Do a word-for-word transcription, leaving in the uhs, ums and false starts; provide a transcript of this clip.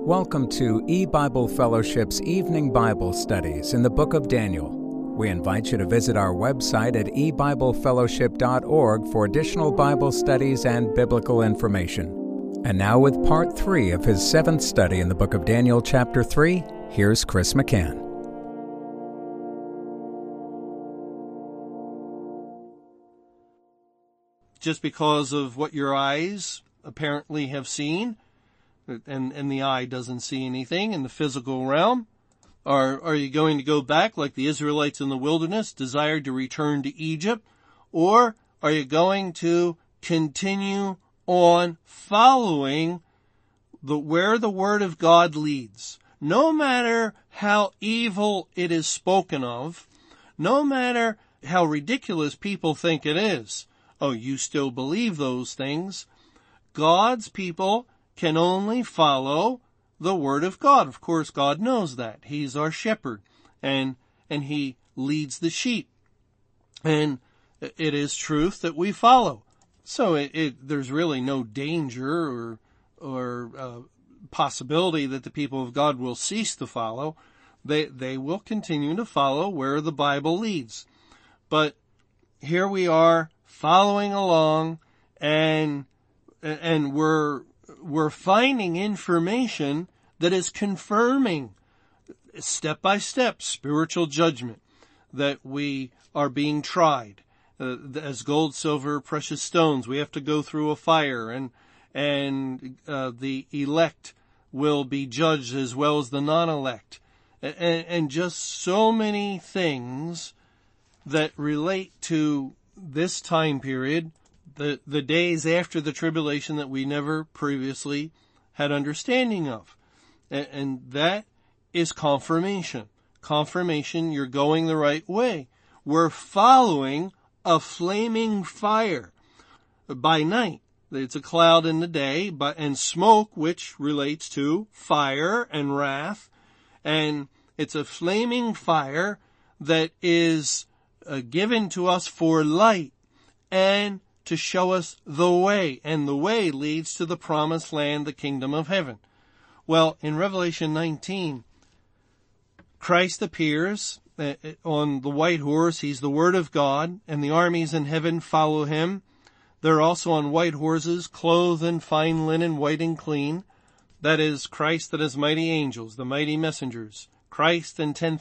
Welcome to E-Bible Fellowship's Evening Bible Studies in the Book of Daniel. We invite you to visit our website at e bible fellowship dot org for additional Bible studies and biblical information. And now with part three of his seventh study in the Book of Daniel, chapter three, here's Chris McCann. Just because of what your eyes apparently have seen, and, and the eye doesn't see anything in the physical realm? Or are you going to go back like the Israelites in the wilderness, desired to return to Egypt? Or are you going to continue on following the where the Word of God leads? No matter how evil it is spoken of, no matter how ridiculous people think it is, oh, you still believe those things. God's people can only follow the Word of God. Of course, God knows that. He's our shepherd, and and He leads the sheep. And it is truth that we follow. So it, it, there's really no danger or, or uh, possibility that the people of God will cease to follow. They, they will continue to follow where the Bible leads. But here we are following along, and and we're we're finding information that is confirming step by step spiritual judgment, that we are being tried uh, as gold, silver, precious stones. We have to go through a fire, and and uh, the elect will be judged as well as the non-elect, and, and just so many things that relate to this time period, the, the days after the tribulation that we never previously had understanding of. And, and that is confirmation. Confirmation you're going the right way. We're following a flaming fire by night. It's a cloud in the day, but, and smoke, which relates to fire and wrath. And it's a flaming fire that is uh, given to us for light and to show us the way, and the way leads to the promised land, the kingdom of heaven. Well, in Revelation nineteen, Christ appears on the white horse. He's the Word of God, and the armies in heaven follow him. They're also on white horses, clothed in fine linen, white and clean. That is Christ and his mighty angels, the mighty messengers. Christ and ten